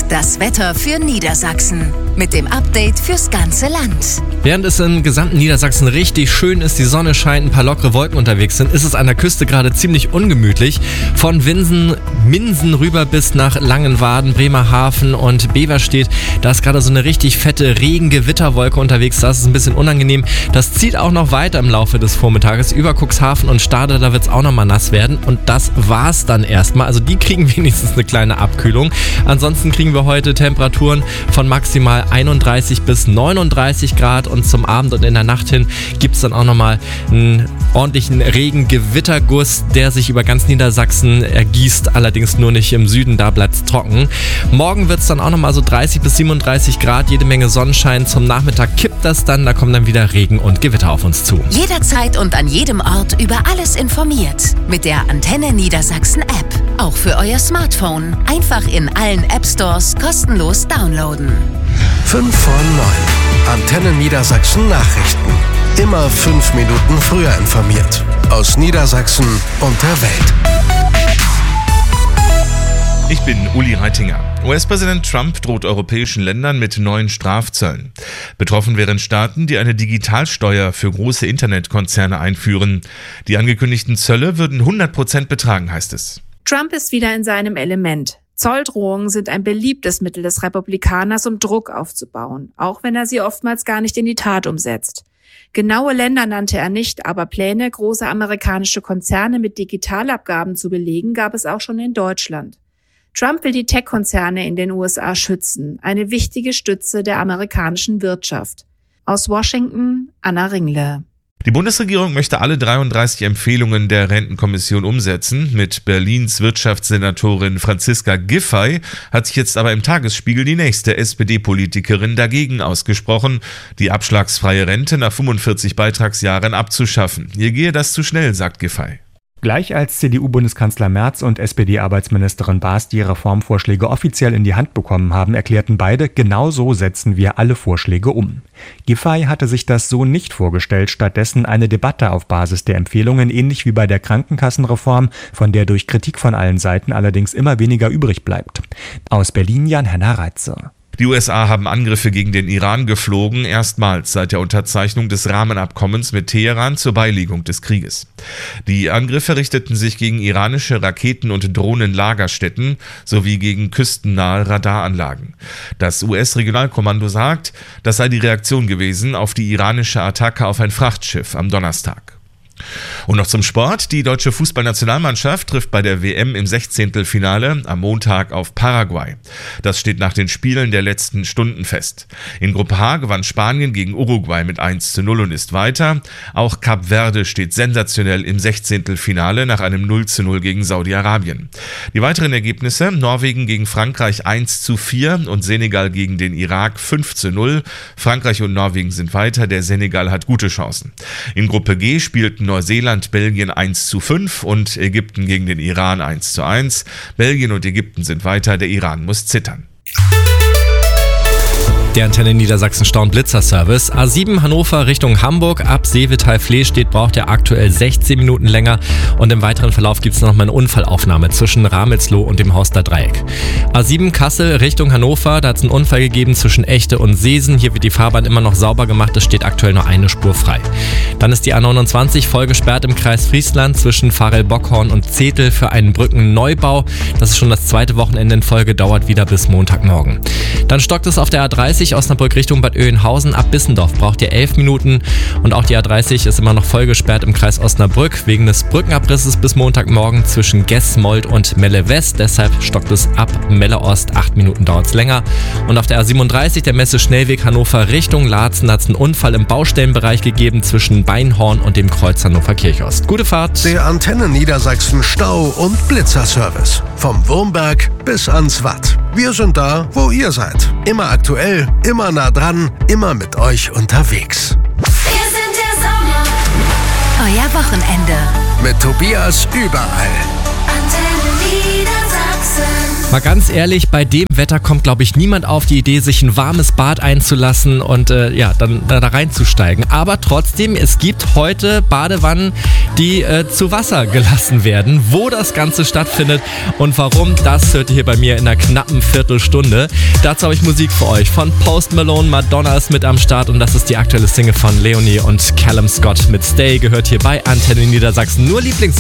Das Wetter für Niedersachsen mit dem Update fürs ganze Land. Während es im gesamten Niedersachsen richtig schön ist, die Sonne scheint, ein paar lockere Wolken unterwegs sind, ist es an der Küste gerade ziemlich ungemütlich. Von Minsen rüber bis nach Langenwaden, Bremerhaven und Beverstedt, da ist gerade so eine richtig fette Regen-Gewitterwolke unterwegs. Das ist ein bisschen unangenehm. Das zieht auch noch weiter im Laufe des Vormittages. Über Cuxhaven und Stade, da wird es auch nochmal nass werden. Und das war's dann erstmal. Also die kriegen wenigstens eine kleine Abkühlung. Ansonsten kriegen wir heute Temperaturen von maximal 31 bis 39 Grad und zum Abend und in der Nacht hin gibt es dann auch nochmal einen ordentlichen Regen-Gewitterguss, der sich über ganz Niedersachsen ergießt, allerdings nur nicht im Süden, da bleibt es trocken. Morgen wird es dann auch nochmal so 30 bis 37 Grad, jede Menge Sonnenschein. Zum Nachmittag kippt das dann, da kommen dann wieder Regen und Gewitter auf uns zu. Jederzeit und an jedem Ort über alles informiert. Mit der Antenne Niedersachsen App. Auch für euer Smartphone. Einfach in allen App-Stores kostenlos downloaden. 5 vor 9. Antenne Niedersachsen Nachrichten. Immer 5 Minuten früher informiert. Aus Niedersachsen und der Welt. Ich bin Uli Reitinger. US-Präsident Trump droht europäischen Ländern mit neuen Strafzöllen. Betroffen wären Staaten, die eine Digitalsteuer für große Internetkonzerne einführen. Die angekündigten Zölle würden 100% betragen, heißt es. Trump ist wieder in seinem Element. Zolldrohungen sind ein beliebtes Mittel des Republikaners, um Druck aufzubauen, auch wenn er sie oftmals gar nicht in die Tat umsetzt. Genaue Länder nannte er nicht, aber Pläne, große amerikanische Konzerne mit Digitalabgaben zu belegen, gab es auch schon in Deutschland. Trump will die Tech-Konzerne in den USA schützen, eine wichtige Stütze der amerikanischen Wirtschaft. Aus Washington, Anna Ringle. Die Bundesregierung möchte alle 33 Empfehlungen der Rentenkommission umsetzen. Mit Berlins Wirtschaftssenatorin Franziska Giffey hat sich jetzt aber im Tagesspiegel die nächste SPD-Politikerin dagegen ausgesprochen, die abschlagsfreie Rente nach 45 Beitragsjahren abzuschaffen. Ihr gehe das zu schnell, sagt Giffey. Gleich als CDU-Bundeskanzler Merz und SPD-Arbeitsministerin Baas die Reformvorschläge offiziell in die Hand bekommen haben, erklärten beide, genau so setzen wir alle Vorschläge um. Giffey hatte sich das so nicht vorgestellt, stattdessen eine Debatte auf Basis der Empfehlungen, ähnlich wie bei der Krankenkassenreform, von der durch Kritik von allen Seiten allerdings immer weniger übrig bleibt. Aus Berlin Jan-Henner Reitze. Die USA haben Angriffe gegen den Iran geflogen, erstmals seit der Unterzeichnung des Rahmenabkommens mit Teheran zur Beilegung des Krieges. Die Angriffe richteten sich gegen iranische Raketen- und Drohnenlagerstätten sowie gegen küstennahe Radaranlagen. Das US-Regionalkommando sagt, das sei die Reaktion gewesen auf die iranische Attacke auf ein Frachtschiff am Donnerstag. Und noch zum Sport. Die deutsche Fußballnationalmannschaft trifft bei der WM im 16. am Montag auf Paraguay. Das steht nach den Spielen der letzten Stunden fest. In Gruppe H gewann Spanien gegen Uruguay mit 1:0 und ist weiter. Auch Kap Verde steht sensationell im 16. nach einem 0:0 gegen Saudi-Arabien. Die weiteren Ergebnisse: Norwegen gegen Frankreich 1:4 und Senegal gegen den Irak 5:0. Frankreich und Norwegen sind weiter, der Senegal hat gute Chancen. In Gruppe G spielten Neuseeland, Belgien 1:5 und Ägypten gegen den Iran 1:1. Belgien und Ägypten sind weiter, der Iran muss zittern. Der Antenne Niedersachsen Staun-Blitzer-Service. A7 Hannover Richtung Hamburg. Ab Seevetal-Flehstedt braucht er aktuell 16 Minuten länger. Und im weiteren Verlauf gibt es noch mal eine Unfallaufnahme zwischen Ramelsloh und dem Horster Dreieck. A7 Kassel Richtung Hannover. Da hat es einen Unfall gegeben zwischen Echte und Seesen. Hier wird die Fahrbahn immer noch sauber gemacht. Es steht aktuell nur eine Spur frei. Dann ist die A29 voll gesperrt im Kreis Friesland zwischen Varel-Bockhorn und Zetel für einen Brückenneubau. Das ist schon das zweite Wochenende in Folge, dauert wieder bis Montagmorgen. Dann stockt es auf der A30 Osnabrück Richtung Bad Oeynhausen. Ab Bissendorf braucht ihr 11 Minuten. Und auch die A30 ist immer noch voll gesperrt im Kreis Osnabrück wegen des Brückenabrisses bis Montagmorgen zwischen Gessmold und Melle West. Deshalb stockt es ab Melle Ost. 8 Minuten dauert es länger. Und auf der A37, der Messe Schnellweg Hannover Richtung Laatzen, hat es einen Unfall im Baustellenbereich gegeben zwischen Beinhorn und dem Kreuz Hannover Kirchost. Gute Fahrt! Der Antenne Niedersachsen Stau- und Blitzerservice. Vom Wurmberg bis ans Watt. Wir sind da, wo ihr seid. Immer aktuell, immer nah dran, immer mit euch unterwegs. Wir sind der Sommer. Euer Wochenende. Mit Tobias überall. Antenne Niedersachsen. Mal ganz ehrlich, bei dem Wetter kommt, glaube ich, niemand auf die Idee, sich ein warmes Bad einzulassen und dann da reinzusteigen. Aber trotzdem, es gibt heute Badewannen, die zu Wasser gelassen werden. Wo das Ganze stattfindet und warum, das hört ihr hier bei mir in einer knappen Viertelstunde. Dazu habe ich Musik für euch von Post Malone. Madonna ist mit am Start und das ist die aktuelle Single von Leonie und Callum Scott mit Stay. Gehört hier bei Antenne Niedersachsen. Nur Lieblings